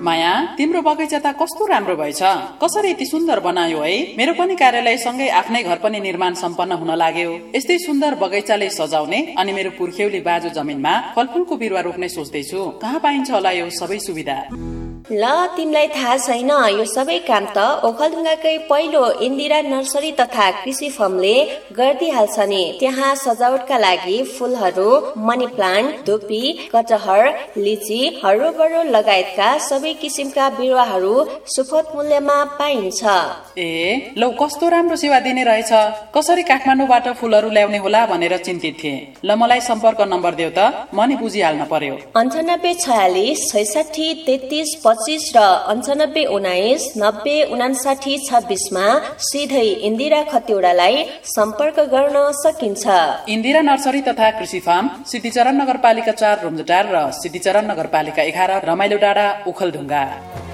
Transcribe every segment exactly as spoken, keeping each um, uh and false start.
माया, तिम्रो बगैँचा त कस्तो राम्रो भएछ। कसरी यति सुन्दर बनायो है। मेरो पनि कार्यालय सँगै आफ्नै घर पनि निर्माण सम्पन्न हुन लाग्यो। यस्तै सुन्दर बगैँचाले सजाउने अनि मेरो पुर्ख्यौली बाजु जमिनमा फलफूलको बिरुवा रोप्ने सोच्दैछु। कहाँ पाइन्छ होला यो सबै सुविधा? ल, तिमीलाई थाहा छैन, यो सबै काम त ओखलढुङ्गाकै पहिलो इन्दिरा नर्सरी तथा कृषि फर्मले गरिदिइहाल्छ नि। त्यहाँ सजावटका लागि फूलहरू, मनी प्लान्ट, धुपी, कटहर, लिची, हरुबरु लगायतका सबै किसिमका बिरुवाहरू सुपथ मूल्यमा पाइन्छ। ए, लौ कस्तो राम्रो सेवा दिने रहेछ। कसरी काठमाडौँबाट फूलहरू ल्याउने होला भनेर चिन्तित थिए। ल, मलाई सम्पर्क नम्बर देऊ त, म नि बुझिहाल्न पर्यो। अन्ठानब्बे छयालिस छैसठी तेत्तिस पच्चिस र अन्ठानब्बे उन्नाइस नब्बे उनासाठी छब्बिसमा सिधै इन्दिरा खतिवड़ालाई सम्पर्क गर्न सकिन्छ। इन्दिरा नर्सरी तथा कृषि फार्म, सिद्धिचरण नगरपालिका चार रुम्जटार र सिद्धिचरण नगरपालिका एघार रमाइलो डाँडा ओखलढुङ्गा।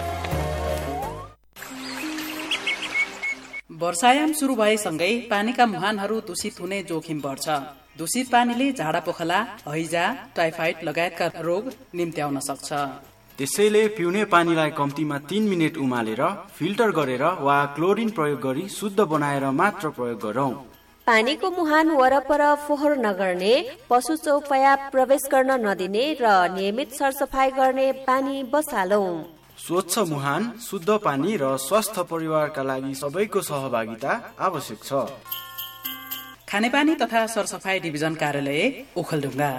वर्षायाम सुरु भएसँगै पानीका मुहानहरू दूषित हुने जोखिम बढ्छ। दूषित पानीले झाडा पोखला, हैजा, टाइफाइड लगायतका रोग निम्त्याउन सक्छ। त्यसैले पिउने पानीलाई कम्तीमा तीन मिनट उमालेर फिल्टर गरेर वा क्लोरिन प्रयोग गरी शुद्ध बनाएर मात्र प्रयोग गरौं। पानीको मुहान वरपर फोहोर नगर्ने, पशु चौपाया प्रवेश गर्न नदिने र नियमित सरसफाई गर्ने पानी बसालौं। स्वच्छ मुहान, शुद्ध पानी र स्वस्थ परिवारका लागि सबैको सहभागिता आवश्यक छ। खानेपानी तथा सरसफाई डिभिजन कार्यालय ओखलढुङ्गा।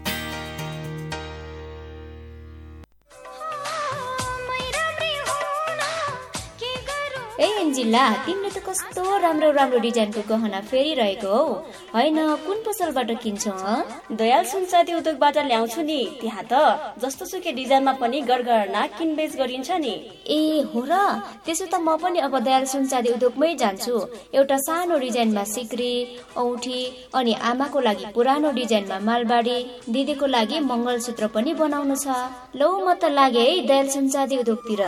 ए एन्जिला, तिमीले त कस्तो राम्रो राम्रो डिजाइनको गहना फेरिरहेको हौ। होइन, कुन पसलबाट किन्छौ? दयाल सुनचाँदी उद्योगबाट ल्याउँछु नि। त्यहाँ त जस्तो सुकै डिजाइनमा पनि गरगहना किनबेच गरिन्छ नि। ए हो र, त्यसो त म पनि अब दयाल सुनचाँदी उद्योगमै जान्छु। एउटा सानो डिजाइनमा सिक्री, औठी अनि आमाको लागि पुरानो डिजाइनमा मालबाडी, दिदीको लागि मङ्गलसूत्र पनि बनाउनु छ। लौ, म त लागे है दयाल सुनचाँदी उद्योगतिर।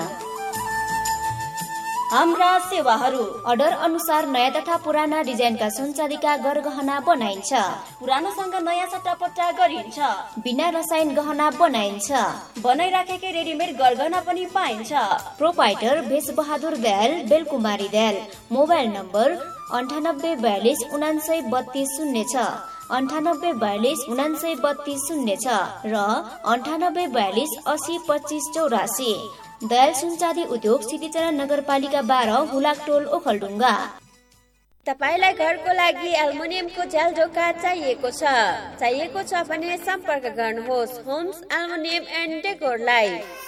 हाम्रा सेवाहरू अर्डर अनुसार नयाँ तथा पुराना डिजाइनका सुनचाँदीका गरगहना बनाइन्छ। पुरानोसँग नयाँ सट्टापट्टा गरिन्छ। बिना रसायन गहना बनाइन्छ। बनाइराखेकै रेडिमेड गरगहना पनि पाइन्छ। प्रोपाइटर भेष बहादुर दयाल, बेलकुमारी दयाल। मोबाइल नम्बर अन्ठानब्बे बयालिस उनान्सय बत्तीस शून्य छ, अन्ठानब्बे बयालिस उनान्सय बत्तीस शून्य छ र अन्ठानब्बे बयालिस असी पच्चिस चौरासी। दयाल सुनचाँदी उद्योग, सिद्धिचरण नगरपालिका बाह्र, हुलाकटोल, ओखलढुङ्गा। तपाईलाई घरको लागि एल्युमिनियमको झ्याल ढोका चाहिएको छ चाहिएको छ भने सम्पर्क गर्नुहोस् होम्स एल्युमिनियम एन्ड डेकोरलाई।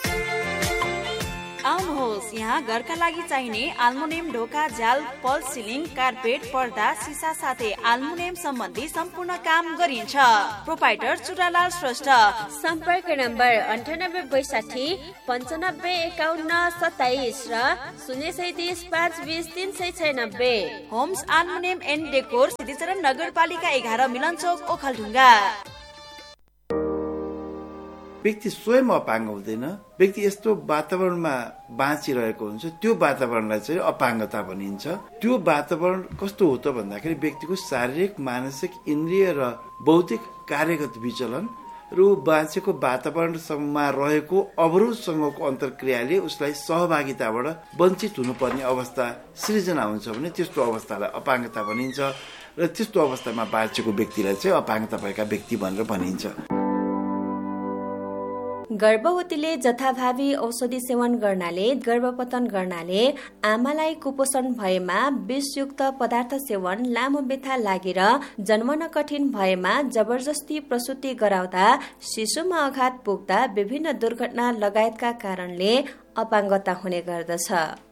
आउनुहोस्, यहाँ घरका लागि चाहिने एल्युमिनियम ढोका, झ्याल, फल सिलिङ, कार्पेट, पर्दा, सिसा साथै एल्युमिनियम सम्बन्धी सम्पूर्ण काम गरिन्छ। प्रोपाइटर चुरालाल श्रेष्ठ। सम्पर्क नम्बर अन्ठानब्बे बैसाठी पन्चानब्बे एकाउन्न सत्ताइस र शून्य सैतिस पाँच बिस तिन सय छयानब्बे। Homes aluminium and decor, Siddhicharan नगरपालिका एघार, मिलनचोक, ओखलढुङ्गा। व्यक्ति स्वयं अपाङ्ग हुँदैन। व्यक्ति यस्तो वातावरणमा बाँचिरहेको हुन्छ, त्यो वातावरणलाई चाहिँ अपाङ्गता भनिन्छ। त्यो वातावरण कस्तो हो त भन्दाखेरि व्यक्तिको शारीरिक, मानसिक, इन्द्रिय र बौद्धिक कार्यगत विचलन र बाँचेको वातावरणमा रहेको अवरोधसँगको अन्तर्क्रियाले उसलाई सहभागिताबाट वञ्चित हुनुपर्ने अवस्था सृजना हुन्छ भने त्यस्तो अवस्थालाई अपाङ्गता भनिन्छ र त्यस्तो अवस्थामा बाँचेको व्यक्तिलाई चाहिँ अपाङ्गता भएका व्यक्ति भनेर भनिन्छ। गर्भवतीले जथाभावी औषधि सेवन गर्नाले, गर्भपतन गर्नाले, आमालाई कुपोषण भएमा, विषयुक्त पदार्थ सेवन, लामो व्यथा लागेर जन्मन कठिन भएमा, जबरजस्ती प्रसुति गराउँदा, शिशुमा आघात पुग्दा, विभिन्न दुर्घटना लगायतका कारणले अपाङ्गता हुने गर्दछ।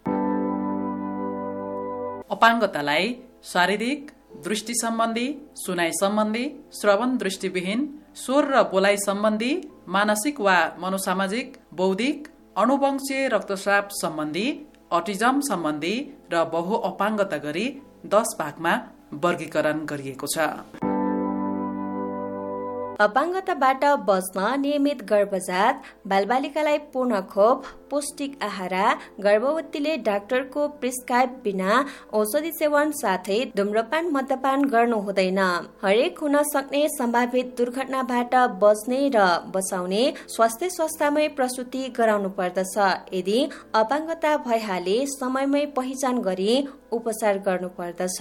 अपाङ्गतालाई शारीरिक, दृष्टि सम्बन्धी, सुनाइ सम्बन्धी, श्रवण दृष्टिविहीन, स्वर र बोलाइ सम्बन्धी, मानसिक वा मनोसामाजिक, बौद्धिक, अनुवंशीय रक्तस्राव सम्बन्धी, अटिजम सम्बन्धी र बहु अपाङ्गता गरी दस भागमा वर्गीकरण गरिएको छ। अपाङ्गताबाट बच्न नियमित गर्भजात, बालबालिकालाई पूर्ण खोप, पौष्टिक आहार, गर्भवतीले डाक्टरको प्रिस्क्राइब बिना औषधि सेवन साथै धुम्रपान मद्यपान गर्नु हुँदैन। हरेक हुन सक्ने सम्भावित दुर्घटनाबाट बच्ने र बचाउने स्वास्थ्य संस्थामै प्रसुति गराउनु पर्दछ। यदि अपाङ्गता भइहाले समयमै पहिचान गरी उपचार गर्नु पर्दछ।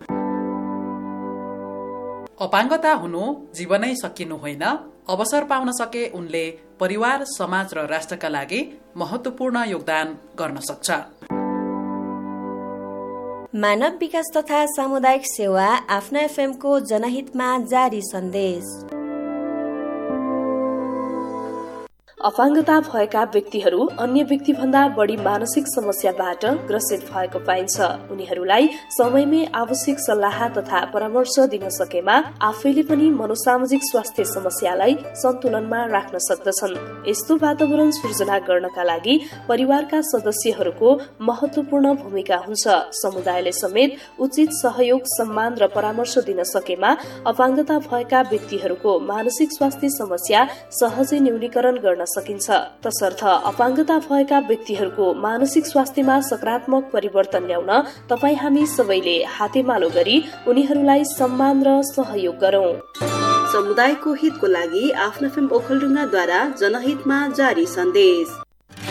अपाङ्गता हुनु जीवनै सकिनु होइन। अवसर पाउन सके उनले परिवार, समाज र राष्ट्रका लागि महत्वपूर्ण योगदान गर्न सक्छ। मानव विकास तथा सामुदायिक सेवा आफ्नो एफएम को जनहितमा जारी सन्देश। अपाङ्गता भएका व्यक्तिहरू अन्य व्यक्ति भन्दा बढी मानसिक समस्याबाट ग्रसित भएको पाइन्छ। उनीहरूलाई समयमै आवश्यक सल्लाह तथा परामर्श दिन सकेमा आफैले पनि मनोसामाजिक स्वास्थ्य समस्यालाई सन्तुलनमा राख्न सक्दछन्। यस्तो वातावरण सृजना गर्नका लागि परिवारका सदस्यहरूको महत्वपूर्ण भूमिका हुन्छ। समुदायले समेत उचित सहयोग, सम्मान र परामर्श दिन सकेमा अपाङ्गता भएका व्यक्तिहरूको मानसिक स्वास्थ्य समस्या सहजै न्यूनीकरण गर्न सकिन्छ। तसर्थ अपाङ्गता भएका व्यक्तिहरूको मानसिक स्वास्थ्यमा सकारात्मक परिवर्तन ल्याउन तपाई हामी सबैले हातेमालो गरी उनीहरूलाई सम्मान र सहयोग गरौं। समुदायको हितको लागि आफ्नो एफएम ओखलढुङ्गाद्वारा जनहितमा जारी सन्देश।